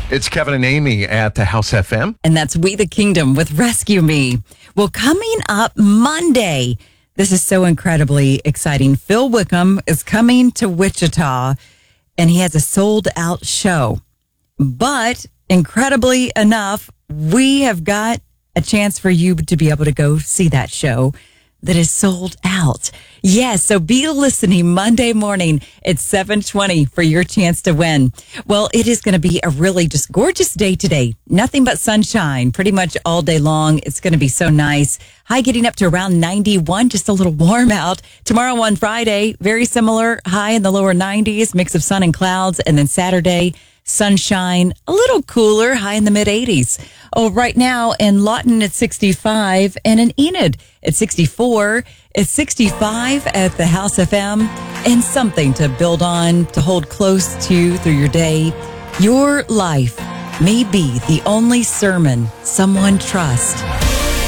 It's Kevin and Amy at the House FM. And that's We the Kingdom with Rescue Me. Well, coming up Monday, this is so incredibly exciting. Phil Wickham is coming to Wichita, and he has a sold-out show. But incredibly enough, we have got a chance for you to be able to go see that show that is sold out. Yes, so be listening Monday morning at 7:20 for your chance to win. Well, it is going to be a really just gorgeous day today. Nothing but sunshine pretty much all day long. It's going to be so nice. High getting up to around 91, just a little warm out. Tomorrow on Friday, very similar. High in the lower 90s, mix of sun and clouds. And then Saturday, sunshine, a little cooler, high in the mid 80s. Oh, right now in Lawton at 65 and in Enid at 64. It's 65 at the House FM, and something to build on, to hold close to through your day. Your life may be the only sermon someone trusts.